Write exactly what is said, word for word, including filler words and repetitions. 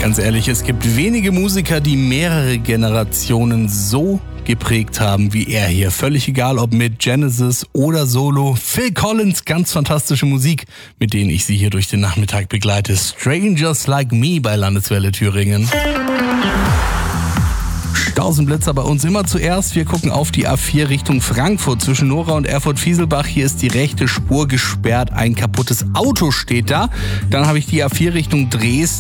Ganz ehrlich, es gibt wenige Musiker, die mehrere Generationen so geprägt haben wie er hier. Völlig egal, ob mit Genesis oder Solo. Phil Collins, ganz fantastische Musik, mit denen ich Sie hier durch den Nachmittag begleite. Strangers Like Me bei Landeswelle Thüringen. Stausenblitzer bei uns immer zuerst. Wir gucken auf die A vier Richtung Frankfurt. Zwischen Nora und Erfurt-Fieselbach. Hier ist die rechte Spur gesperrt. Ein kaputtes Auto steht da. Dann habe ich die A vier Richtung Dresden.